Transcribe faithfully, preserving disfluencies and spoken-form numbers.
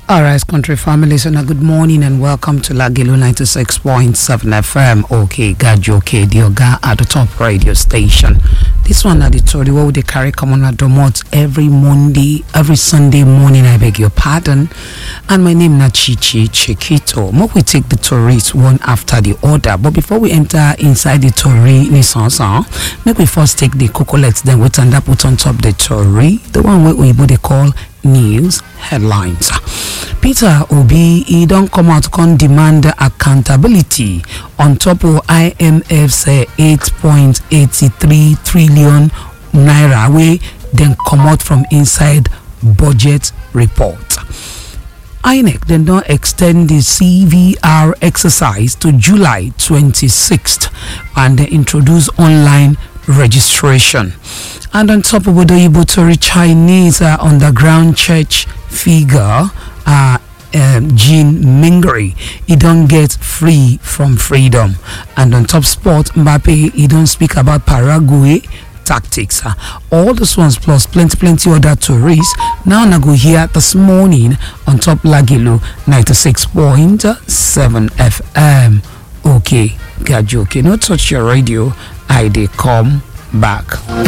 All right, country families, and a good morning and welcome to Lagelu ninety-six point seven F M. Okay, Gajoke, the Oga at the top radio station. This one at the Tori, where they carry common at Domot every Monday, every Sunday morning. I beg your pardon. And my name is Chichi Chekito. More we take the Tories one after the other. But before we enter inside the Tori, Nisansan, make we first take the cocolettes, then we turn that put on top the Tori, the one where we they call news headlines. Peter Obi, he don't come out con demand accountability on top of I M F's eight point eight three trillion naira way then come out from inside budget report. I N E C then don't extend the C V R exercise to July twenty-sixth and they introduce online registration. And on top of the Ibotori Chinese uh, underground church figure, uh, um, Jean Mingri, he don't get free from freedom. And on top sport, Mbappe, he don't speak about Paraguay tactics. Uh, all those ones plus plenty, plenty other tourists. Now I go here this morning on top Lagelu ninety-six point seven F M. Okay, Gajoke, no touch your radio. I they come back.